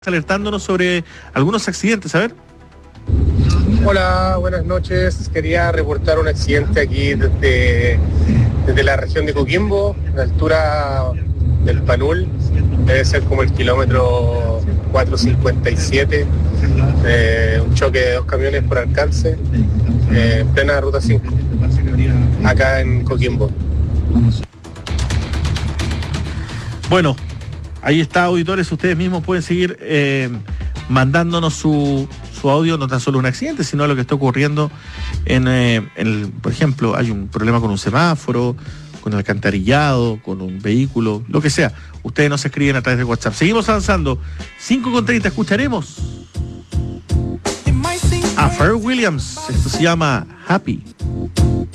alertándonos sobre algunos accidentes. A ver. Hola, buenas noches. Quería reportar un accidente aquí desde la región de Coquimbo, a la altura del Panul. Debe ser como el kilómetro 457. Un choque de dos camiones por alcance, en plena ruta 5, acá en Coquimbo. Bueno, ahí está, auditores. Ustedes mismos pueden seguir mandándonos su audio, no tan solo un accidente, sino lo que está ocurriendo por ejemplo, hay un problema con un semáforo, con el alcantarillado, con un vehículo, lo que sea. Ustedes nos escriben a través de WhatsApp. Seguimos avanzando. 5:30, escucharemos a Pharrell Williams. Esto se llama Happy.